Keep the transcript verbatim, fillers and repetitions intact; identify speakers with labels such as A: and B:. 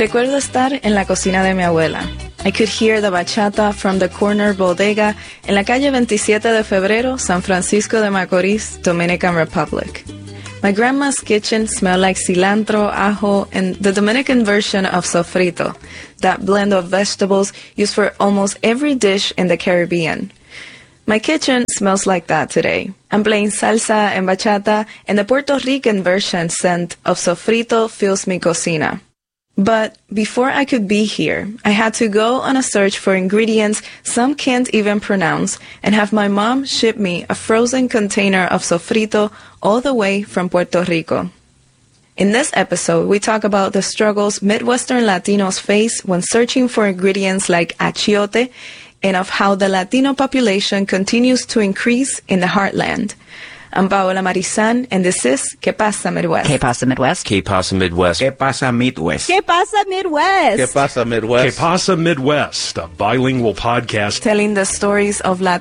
A: Recuerdo estar en la cocina de mi abuela. I could hear the bachata from the corner bodega en la calle veintisiete de febrero, San Francisco de Macorís, Dominican Republic. My grandma's kitchen smelled like cilantro, ajo, and the Dominican version of sofrito, that blend of vegetables used for almost every dish in the Caribbean. My kitchen smells like that today. I'm playing salsa and bachata, and the Puerto Rican version scent of sofrito fills mi cocina. But before I could be here, I had to go on a search for ingredients some can't even pronounce and have my mom ship me a frozen container of sofrito all the way from Puerto Rico. In this episode, we talk about the struggles Midwestern Latinos face when searching for ingredients like achiote and of how the Latino population continues to increase in the heartland. I'm Paola Marizan, and this is ¿Qué pasa, Midwest?
B: ¿Qué pasa, Midwest?
C: ¿Qué pasa, Midwest?
D: ¿Qué pasa, Midwest?
B: ¿Qué pasa, Midwest?
D: ¿Qué pasa, Midwest?
E: ¿Qué pasa, Midwest? A bilingual podcast
A: Telling the stories of Latinos